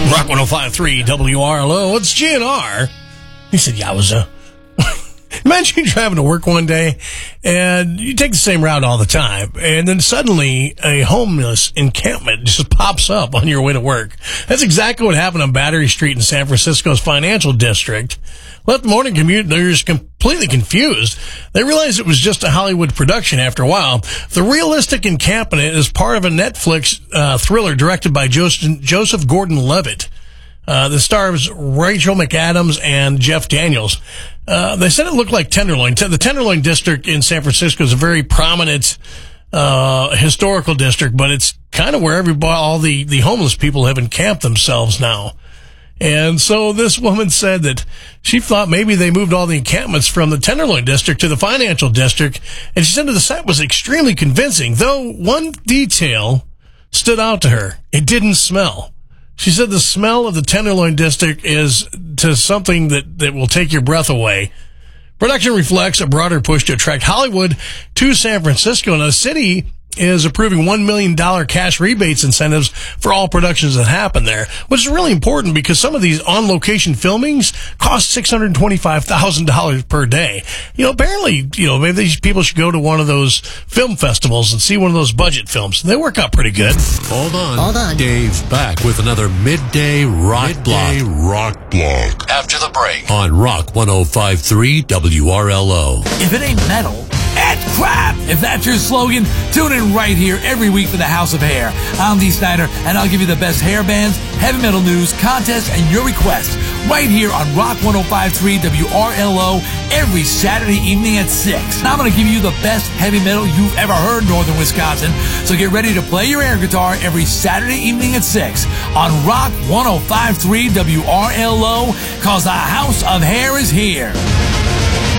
Rock 105.3 WRLO. It's GNR. He said, Yowza. Imagine you driving to work one day and you take the same route all the time, and then suddenly a homeless encampment just pops up on your way to work. That's exactly what happened on Battery Street in San Francisco's financial district. Left morning commuters completely confused. They realized it was just a Hollywood production after a while. The realistic encampment is part of a Netflix thriller directed by Joseph Gordon-Levitt. The stars Rachel McAdams and Jeff Daniels. They said it looked like Tenderloin. The Tenderloin district in San Francisco is a very prominent historical district, but it's kind of where all the homeless people have encamped themselves now. And so this woman said that she thought maybe they moved all the encampments from the Tenderloin district to the financial district, and she said the set was extremely convincing, though one detail stood out to her. It didn't smell. She said the smell of the Tenderloin district is to something that will take your breath away. Production reflects a broader push to attract Hollywood to San Francisco, and the city is approving $1 million cash rebates incentives for all productions that happen there, which is really important because some of these on-location filmings cost $625,000 per day. Apparently, maybe these people should go to one of those film festivals and see one of those budget films. They work out pretty good. Hold on. Dave's back with another Midday Rock Block. After the break on Rock 105.3 WRLO. If it ain't metal, it's crap! If that's your slogan, tune in right here every week for the House of Hair. I'm Dee Snyder, and I'll give you the best hair bands, heavy metal news, contests, and your requests right here on Rock 105.3 WRLO every Saturday evening at 6. And I'm going to give you the best heavy metal you've ever heard, Northern Wisconsin. So get ready to play your air guitar every Saturday evening at 6 on Rock 105.3 WRLO, cause the House of Hair is here.